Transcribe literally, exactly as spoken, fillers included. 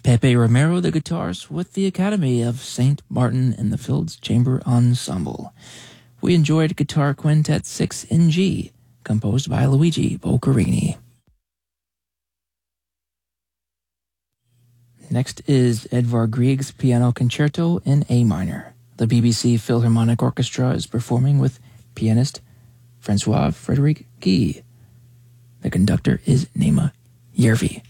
Pepe Romero, the guitars, with the Academy of Saint Martin and the Fields Chamber Ensemble. We enjoyed Guitar Quintet six in G, composed by Luigi Boccherini. Next is Edvard Grieg's Piano Concerto in A minor. The B B C Philharmonic Orchestra is performing with pianist Francois Frederic Guy. The conductor is Nema Järvi.